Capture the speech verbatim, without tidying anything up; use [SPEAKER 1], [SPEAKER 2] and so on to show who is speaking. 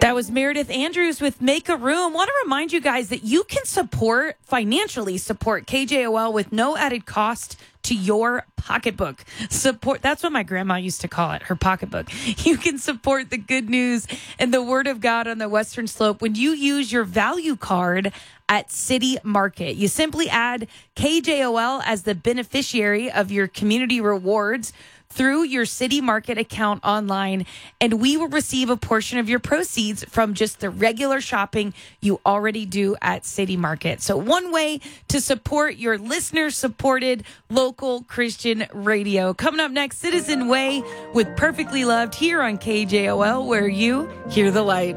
[SPEAKER 1] That was Meredith Andrews with Make a Room. Want to remind you guys that you can support, financially support K J O L with no added cost to your pocketbook. Support, that's what my grandma used to call it, her pocketbook. You can support the good news and the word of God on the Western Slope when you use your value card at City Market. You simply add K J O L as the beneficiary of your community rewards through your City Market account online, and we will receive a portion of your proceeds from just the regular shopping you already do at City Market. So one way to support your listener-supported local Christian radio. Coming up next, Citizen Way with Perfectly Loved here on K J O L, where you hear the light.